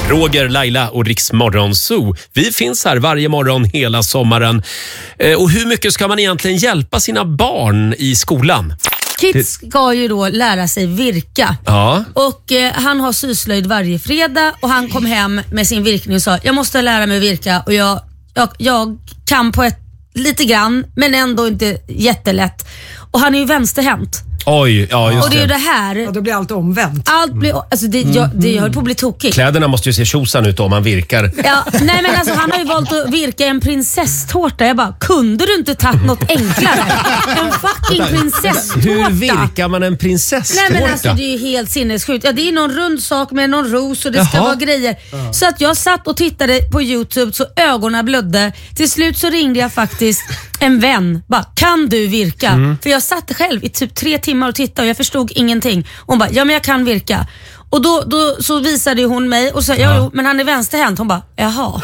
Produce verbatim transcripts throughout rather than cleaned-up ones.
Roger, Laila och Rix Morgon Zoo. Vi finns här varje morgon hela sommaren. Eh, och hur mycket ska man egentligen hjälpa sina barn i skolan? Kit ska ju då lära sig virka. Ja. Och eh, han har syslöjd varje fredag och han kom hem med sin virkning och sa, jag måste lära mig virka och jag, jag, jag kan på ett lite grann men ändå inte jättelätt. Och han är ju vänsterhänt. Oj, ja just och det är ju det. det här. Ja, då blir allt omvänt. Allt blir, alltså det, jag, det jag höll på att bli tokig. Kläderna måste ju se tjosan ut om man virkar. Ja, nej men alltså han har ju valt att virka en prinsesstårta. Jag bara, kunde du inte tagit något enklare? En fucking prinsesstårta. Hur virkar man en prinsesstårta? Nej men alltså det är ju helt sinnessjukt. Ja, det är någon rund sak med någon ros och det ska Jaha. vara grejer. Så att jag satt och tittade på YouTube så ögonen blödde. Till slut så ringde jag faktiskt en vän. Bara, kan du virka? Mm. För jag satt själv i typ tre timmar och tittade och jag förstod ingenting. Hon bara, ja men jag kan virka. Och då, då så visade hon mig och sa, ja, ja. Jo, men han är vänsterhänt. Hon bara, jaha.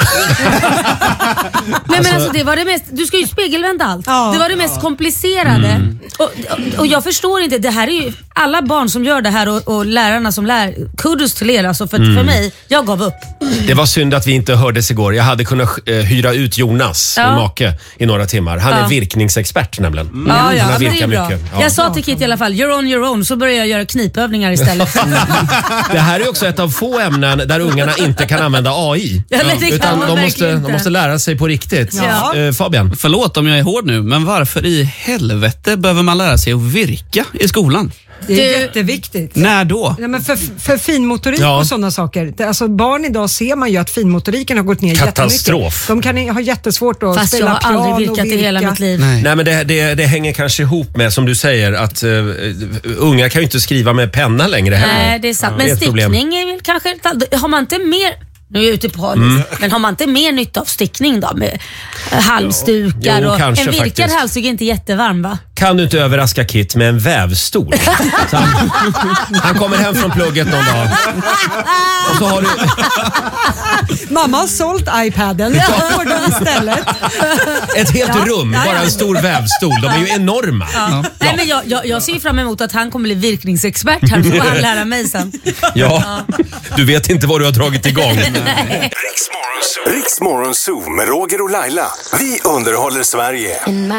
Nej men alltså det var det mest, du ska ju spegelvända allt. Ja. Det var det mest komplicerade. Mm. Och, och, och jag förstår inte, det här är ju alla barn som gör det här och, och lärarna som lär, kudos till er alltså, för, mm. för mig, jag gav upp. Det var synd att vi inte hördes igår. Jag hade kunnat uh, hyra ut Jonas, ja. min make, i några timmar. Han ja. är virkningsexpert nämligen. Mm. Ja, ja, Han men det virkar är bra. mycket. Ja. Jag sa till Kit i alla fall, you're on your own, så började jag göra knipövningar istället. Det här är också ett av få ämnen där ungarna inte kan använda A I. Ja, men det kan utan man de måste, verkligen de måste lära sig på riktigt. Ja. Uh, Fabian? Förlåt om jag är hård nu, men varför i helvete behöver man lära sig att virka i skolan? Det är Du- jätteviktigt. När då? Ja, men för, för finmotorik Ja. och sådana saker. Det- Alltså barn idag ser man ju att finmotoriken har gått ner Katastrof. jättemycket. De kan ha jättesvårt att Fast jag spela har piano aldrig och virkat i virka. hela mitt liv. Nej. Nej, men det, det, det hänger kanske ihop med, som du säger, att uh, unga kan ju inte skriva med penna längre heller. Nej, det är sant. Det är Men ett problem. stickning är väl kanske... Har man inte mer... Nu är jag ute på halis. Mm. Men har man inte mer nytta av stickning då? Med eh, halsdukar Jo, och... kanske En virkad faktiskt. halsduk är inte jättevarm va? Kan du inte överraska Kit med en vävstol? Så han, han kommer hem från plugget någon dag. Och så har du... Mamma har sålt iPaden. Jag får den istället. Ett helt Ja. rum, Ja, ja. bara en stor vävstol. De är ju enorma. Ja. Nej, men jag, jag, jag ser fram emot att han kommer bli virkningsexpert här. Så får han lära mig sen. Ja, du vet inte vad du har dragit igång. Riks Morgon Zoo med Roger och Laila. Vi underhåller Sverige.